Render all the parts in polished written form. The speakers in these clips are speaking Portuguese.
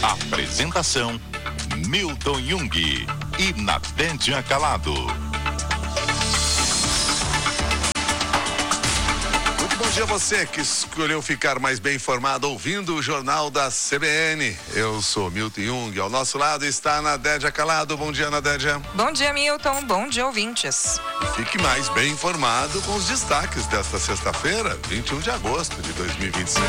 Apresentação: Milton Jung e Nadédia Calado. Muito bom dia a você que escolheu ficar mais bem informado ouvindo o Jornal da CBN. Eu sou Milton Jung, ao nosso lado está a Nadédia Calado. Bom dia, Nadédia. Bom dia, Milton. Bom dia, ouvintes. Fique mais bem informado com os destaques desta sexta-feira, 21 de agosto de 2026.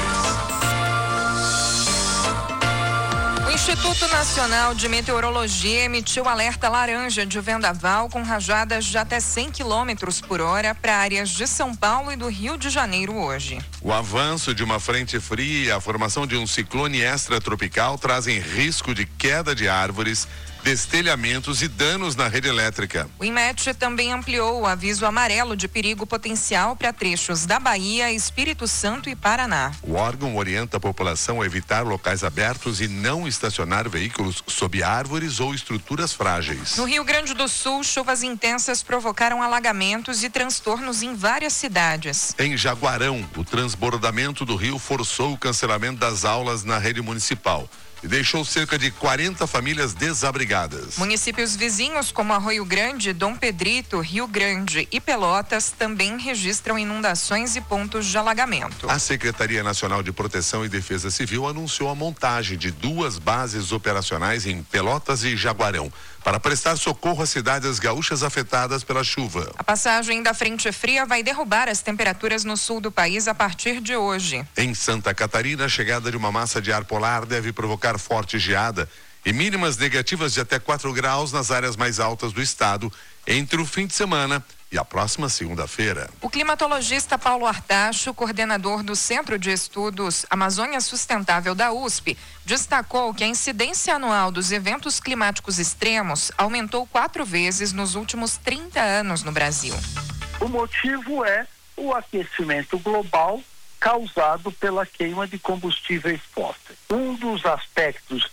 O Instituto Nacional de Meteorologia emitiu alerta laranja de vendaval com rajadas de até 100 km por hora para áreas de São Paulo e do Rio de Janeiro hoje. O avanço de uma frente fria e a formação de um ciclone extratropical trazem risco de queda de árvores, destelhamentos e danos na rede elétrica. O INMET também ampliou o aviso amarelo de perigo potencial para trechos da Bahia, Espírito Santo e Paraná. O órgão orienta a população a evitar locais abertos e não estacionar veículos sob árvores ou estruturas frágeis. No Rio Grande do Sul, chuvas intensas provocaram alagamentos e transtornos em várias cidades. Em Jaguarão, o transbordamento do rio forçou o cancelamento das aulas na rede municipal e deixou cerca de 40 famílias desabrigadas. Municípios vizinhos como Arroio Grande, Dom Pedrito, Rio Grande e Pelotas também registram inundações e pontos de alagamento. A Secretaria Nacional de Proteção e Defesa Civil anunciou a montagem de 2 bases operacionais em Pelotas e Jaguarão para prestar socorro às cidades gaúchas afetadas pela chuva. A passagem da frente fria vai derrubar as temperaturas no sul do país a partir de hoje. Em Santa Catarina, a chegada de uma massa de ar polar deve provocar forte geada e mínimas negativas de até 4 graus nas áreas mais altas do estado entre o fim de semana e a próxima segunda-feira. O climatologista Paulo Artacho, coordenador do Centro de Estudos Amazônia Sustentável da USP, destacou que a incidência anual dos eventos climáticos extremos aumentou 4 vezes nos últimos 30 anos no Brasil. O motivo é o aquecimento global causado pela queima de combustíveis fósseis. Um dos aspectos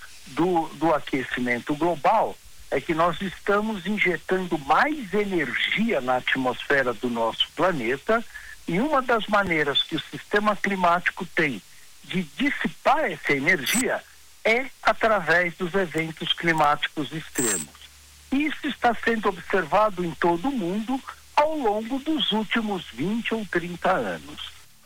do aquecimento global é que nós estamos injetando mais energia na atmosfera do nosso planeta, e uma das maneiras que o sistema climático tem de dissipar essa energia é através dos eventos climáticos extremos. Isso está sendo observado em todo o mundo ao longo dos últimos 20 ou 30 anos.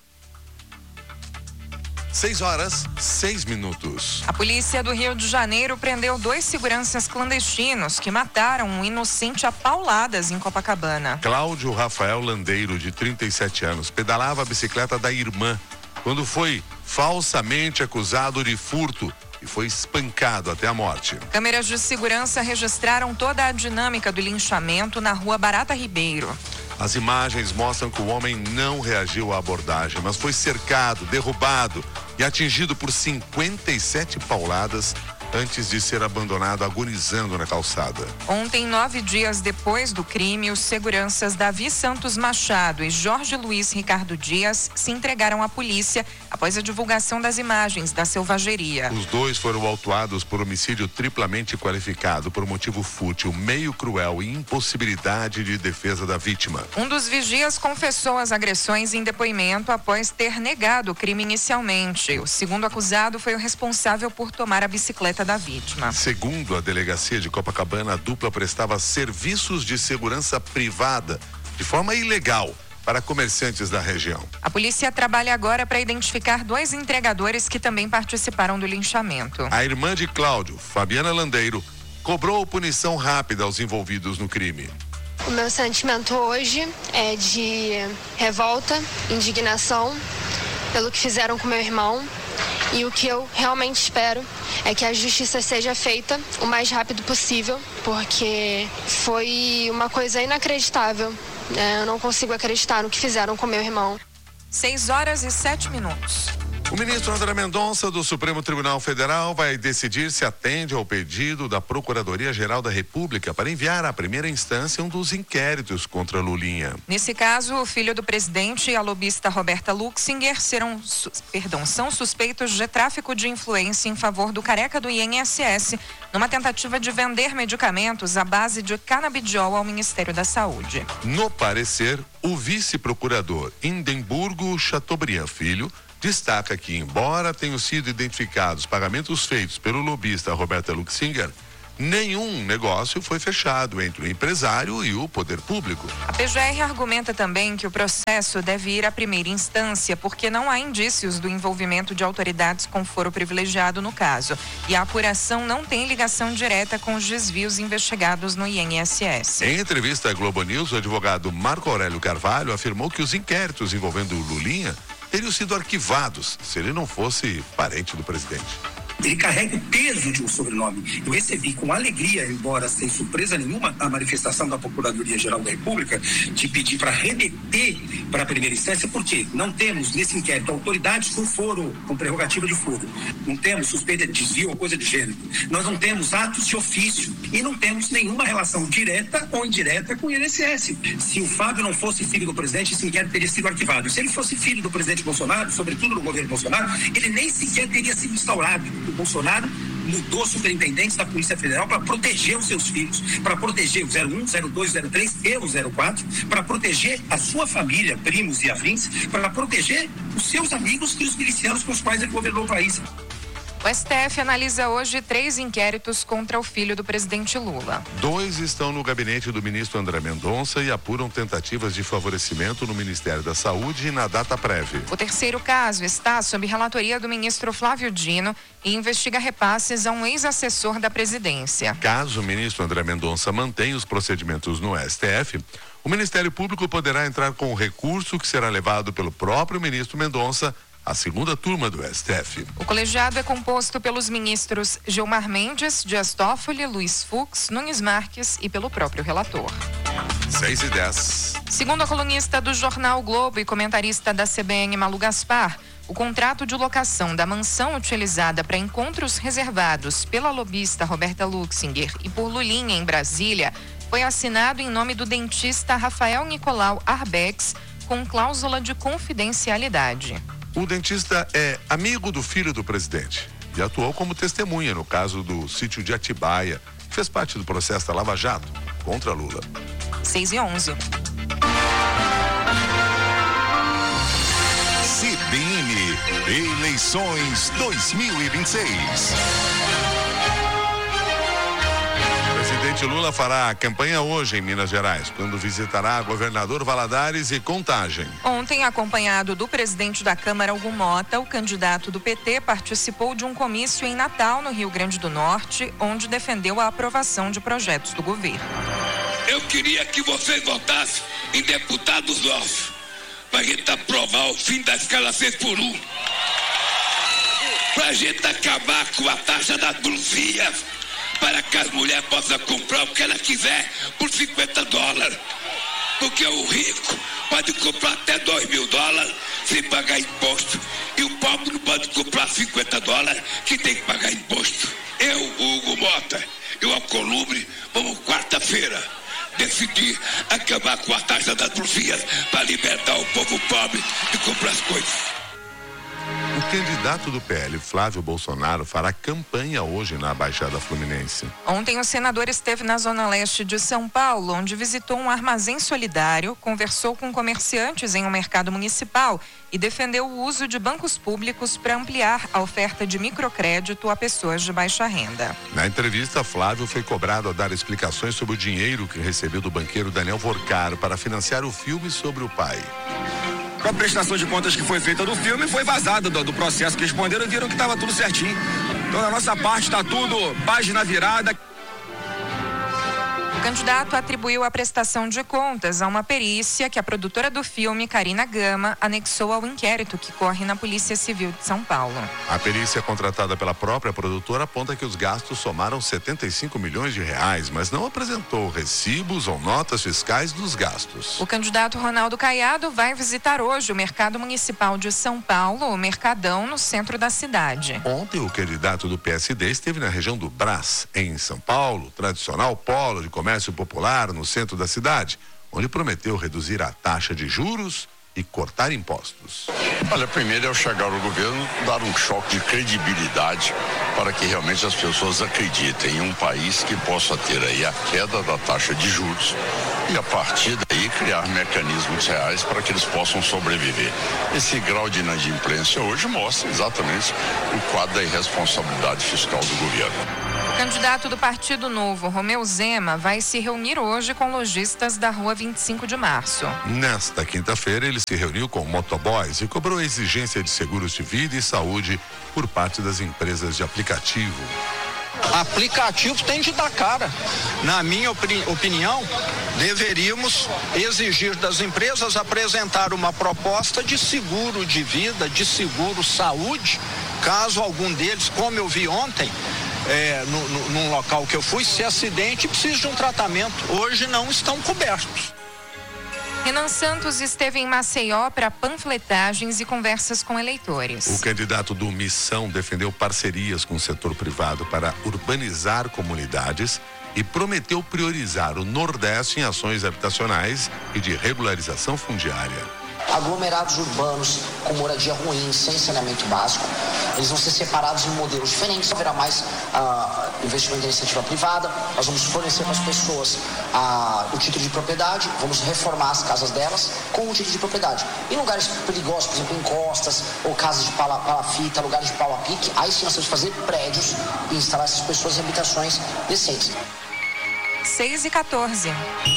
6h06. A polícia do Rio de Janeiro prendeu 2 seguranças clandestinos que mataram um inocente a pauladas em Copacabana. Cláudio Rafael Landeiro, de 37 anos, pedalava a bicicleta da irmã quando foi falsamente acusado de furto e foi espancado até a morte. Câmeras de segurança registraram toda a dinâmica do linchamento na rua Barata Ribeiro. As imagens mostram que o homem não reagiu à abordagem, mas foi cercado, derrubado e atingido por 57 pauladas antes de ser abandonado agonizando na calçada. Ontem, 9 dias depois do crime, os seguranças Davi Santos Machado e Jorge Luiz Ricardo Dias se entregaram à polícia após a divulgação das imagens da selvageria. Os 2 foram autuados por homicídio triplamente qualificado por motivo fútil, meio cruel e impossibilidade de defesa da vítima. Um dos vigias confessou as agressões em depoimento após ter negado o crime inicialmente. O segundo acusado foi o responsável por tomar a bicicleta da vítima. Segundo a delegacia de Copacabana, a dupla prestava serviços de segurança privada de forma ilegal para comerciantes da região. A polícia trabalha agora para identificar 2 entregadores que também participaram do linchamento. A irmã de Cláudio, Fabiana Landeiro, cobrou punição rápida aos envolvidos no crime. O meu sentimento hoje é de revolta, indignação pelo que fizeram com meu irmão. E o que eu realmente espero é que a justiça seja feita o mais rápido possível, porque foi uma coisa inacreditável. Eu não consigo acreditar no que fizeram com meu irmão. 6h07. O ministro André Mendonça, do Supremo Tribunal Federal, vai decidir se atende ao pedido da Procuradoria-Geral da República para enviar à primeira instância um dos inquéritos contra Lulinha. Nesse caso, o filho do presidente e a lobista Roberta Luxinger são suspeitos de tráfico de influência em favor do careca do INSS, numa tentativa de vender medicamentos à base de canabidiol ao Ministério da Saúde. No parecer, o vice-procurador Indemburgo Chateaubriand Filho destaca que, embora tenham sido identificados pagamentos feitos pelo lobista Roberta Luxinger, nenhum negócio foi fechado entre o empresário e o poder público. A PGR argumenta também que o processo deve ir à primeira instância porque não há indícios do envolvimento de autoridades com foro privilegiado no caso e a apuração não tem ligação direta com os desvios investigados no INSS. Em entrevista à Globo News, o advogado Marco Aurélio Carvalho afirmou que os inquéritos envolvendo o Lulinha teriam sido arquivados se ele não fosse parente do presidente. Ele carrega o peso de um sobrenome. Eu recebi com alegria, embora sem surpresa nenhuma, a manifestação da Procuradoria-Geral da República de pedir para remeter para a primeira instância, porque não temos nesse inquérito autoridades com foro, com prerrogativa de foro. Não temos suspeita de desvio ou coisa de gênero. Nós não temos atos de ofício e não temos nenhuma relação direta ou indireta com o INSS. Se o Fábio não fosse filho do presidente, esse inquérito teria sido arquivado. Se ele fosse filho do presidente Bolsonaro, sobretudo do governo Bolsonaro, ele nem sequer teria sido instaurado. O Bolsonaro mudou superintendentes da Polícia Federal para proteger os seus filhos, para proteger o 01, 02, 03 e o 04, para proteger a sua família, primos e afins, para proteger os seus amigos e os milicianos com os quais ele governou o país. O STF analisa hoje 3 inquéritos contra o filho do presidente Lula. 2 estão no gabinete do ministro André Mendonça e apuram tentativas de favorecimento no Ministério da Saúde e na data prévia. O 3º caso está sob relatoria do ministro Flávio Dino e investiga repasses a um ex-assessor da presidência. Caso o ministro André Mendonça mantenha os procedimentos no STF, o Ministério Público poderá entrar com o recurso que será levado pelo próprio ministro Mendonça a segunda turma do STF. O colegiado é composto pelos ministros Gilmar Mendes, Dias Toffoli, Luiz Fux, Nunes Marques e pelo próprio relator. 6:10. Segundo a colunista do jornal Globo e comentarista da CBN, Malu Gaspar, o contrato de locação da mansão utilizada para encontros reservados pela lobista Roberta Luxinger e por Lulinha em Brasília foi assinado em nome do dentista Rafael Nicolau Arbex com cláusula de confidencialidade. O dentista é amigo do filho do presidente e atuou como testemunha no caso do sítio de Atibaia, que fez parte do processo da Lava Jato contra Lula. 6:11. CBN Eleições 2026. O presidente Lula fará a campanha hoje em Minas Gerais, quando visitará governador Valadares e Contagem. Ontem, acompanhado do presidente da Câmara, Hugo Mota, o candidato do PT participou de um comício em Natal, no Rio Grande do Norte, onde defendeu a aprovação de projetos do governo. Eu queria que vocês votassem em deputados nossos, para a gente aprovar o fim da escala 6x1, para a gente acabar com a taxa das blusinhas, para que as mulheres possam comprar o que ela quiser por $50. Porque o rico pode comprar até $2.000 sem pagar imposto. E o pobre não pode comprar $50 que tem que pagar imposto. Eu, o Hugo Mota e o Alcolumbre, vamos quarta-feira decidir acabar com a taxa das blusinhas para libertar o povo pobre de comprar as coisas. O candidato do PL, Flávio Bolsonaro, fará campanha hoje na Baixada Fluminense. Ontem, o senador esteve na zona leste de São Paulo, onde visitou um armazém solidário, conversou com comerciantes em um mercado municipal e defendeu o uso de bancos públicos para ampliar a oferta de microcrédito a pessoas de baixa renda. Na entrevista, Flávio foi cobrado a dar explicações sobre o dinheiro que recebeu do banqueiro Daniel Vorcaro para financiar o filme sobre o pai. A prestação de contas que foi feita do filme foi vazada do processo que responderam e viram que estava tudo certinho. Então, da nossa parte, está tudo página virada. O candidato atribuiu a prestação de contas a uma perícia que a produtora do filme, Karina Gama, anexou ao inquérito que corre na Polícia Civil de São Paulo. A perícia contratada pela própria produtora aponta que os gastos somaram R$75 milhões, mas não apresentou recibos ou notas fiscais dos gastos. O candidato Ronaldo Caiado vai visitar hoje o Mercado Municipal de São Paulo, o Mercadão, no centro da cidade. Ontem, o candidato do PSD esteve na região do Brás, em São Paulo, tradicional polo de comércio popular no centro da cidade, onde prometeu reduzir a taxa de juros e cortar impostos. Olha, primeiro, ao chegar ao governo, dar um choque de credibilidade para que realmente as pessoas acreditem em um país que possa ter aí a queda da taxa de juros e a partir daí criar mecanismos reais para que eles possam sobreviver. Esse grau de inadimplência hoje mostra exatamente o quadro da irresponsabilidade fiscal do governo. O candidato do Partido Novo, Romeu Zema, vai se reunir hoje com lojistas da Rua 25 de Março. Nesta quinta-feira, ele se reuniu com motoboys e cobrou exigência de seguros de vida e saúde por parte das empresas de aplicativo. Aplicativo tem de dar cara. Na minha opinião, deveríamos exigir das empresas apresentar uma proposta de seguro de vida, de seguro saúde, caso algum deles, como eu vi ontem, num local que eu fui, se acidente e precisa de um tratamento. Hoje não estão cobertos. Renan Santos esteve em Maceió para panfletagens e conversas com eleitores. O candidato do Missão defendeu parcerias com o setor privado para urbanizar comunidades e prometeu priorizar o Nordeste em ações habitacionais e de regularização fundiária. Aglomerados urbanos com moradia ruim, sem saneamento básico, eles vão ser separados em modelos diferentes. Haverá mais investimento em iniciativa privada, nós vamos fornecer para as pessoas o título de propriedade, vamos reformar as casas delas com o título de propriedade. Em lugares perigosos, por exemplo, em costas ou casas de palafita, lugares de pau a pique, aí sim nós temos que fazer prédios e instalar essas pessoas em habitações decentes. 6h14.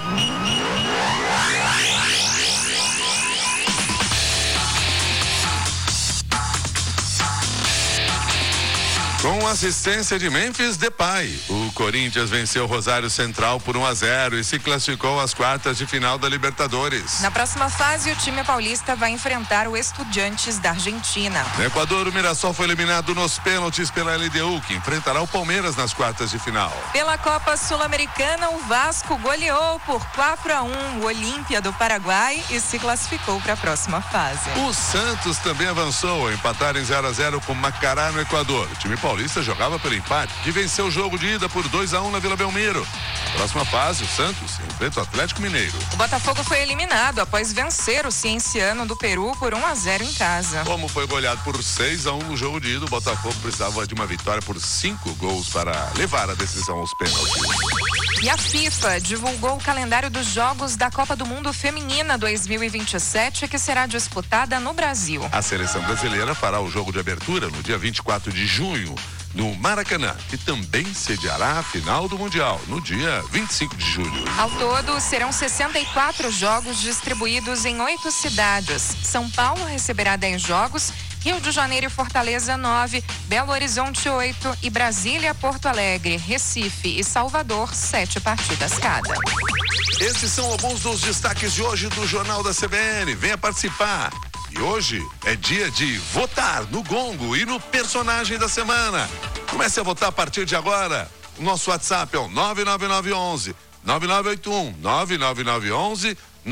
Com assistência de Memphis Depay, o Corinthians venceu o Rosário Central por 1-0 e se classificou às quartas de final da Libertadores. Na próxima fase, o time paulista vai enfrentar o Estudiantes da Argentina. No Equador, o Mirassol foi eliminado nos pênaltis pela LDU, que enfrentará o Palmeiras nas quartas de final. Pela Copa Sul-Americana, o Vasco goleou por 4-1 o Olímpia do Paraguai e se classificou para a próxima fase. O Santos também avançou ao empatar em 0-0 com Macará no Equador. O time paulista jogava pelo empate e venceu o jogo de ida por 2-1 na Vila Belmiro. Próxima fase, o Santos enfrenta o Atlético Mineiro. O Botafogo foi eliminado após vencer o Cienciano do Peru por 1-0 em casa. Como foi goleado por 6-1 no jogo de ida, o Botafogo precisava de uma vitória por 5 gols para levar a decisão aos pênaltis. E a FIFA divulgou o calendário dos Jogos da Copa do Mundo Feminina 2027, que será disputada no Brasil. A seleção brasileira fará o jogo de abertura no dia 24 de junho, no Maracanã, que também sediará a final do Mundial, no dia 25 de julho. Ao todo, serão 64 jogos distribuídos em 8 cidades. São Paulo receberá 10 jogos, Rio de Janeiro e Fortaleza 9, Belo Horizonte 8 e Brasília, Porto Alegre, Recife e Salvador 7 partidas cada. Esses são alguns dos destaques de hoje do Jornal da CBN. Venha participar. E hoje é dia de votar no Gongo e no personagem da semana. Comece a votar a partir de agora. O nosso WhatsApp é o 99911 9981 99911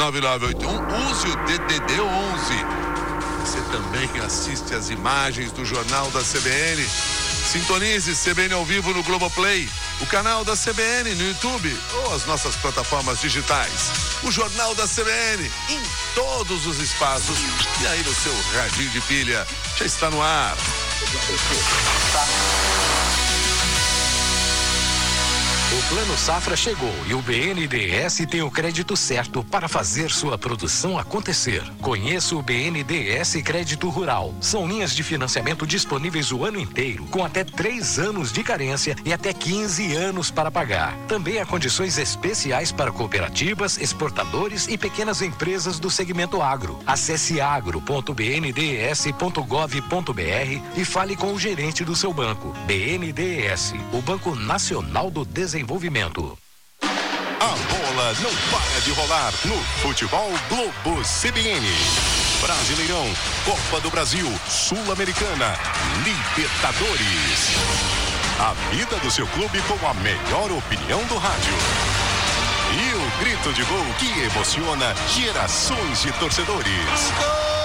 9981. Use o DDD 11. Você também assiste as imagens do Jornal da CBN. Sintonize CBN ao vivo no Globoplay, o canal da CBN no YouTube ou as nossas plataformas digitais. O Jornal da CBN em todos os espaços. E aí no seu radinho de pilha já está no ar. O Plano Safra chegou e o BNDES tem o crédito certo para fazer sua produção acontecer. Conheça o BNDES Crédito Rural. São linhas de financiamento disponíveis o ano inteiro, com até 3 anos de carência e até 15 anos para pagar. Também há condições especiais para cooperativas, exportadores e pequenas empresas do segmento agro. Acesse agro.bnds.gov.br e fale com o gerente do seu banco. BNDES, o Banco Nacional do Desenvolvimento. A bola não para de rolar no Futebol Globo CBN. Brasileirão, Copa do Brasil, Sul-Americana, Libertadores. A vida do seu clube com a melhor opinião do rádio. E o grito de gol que emociona gerações de torcedores.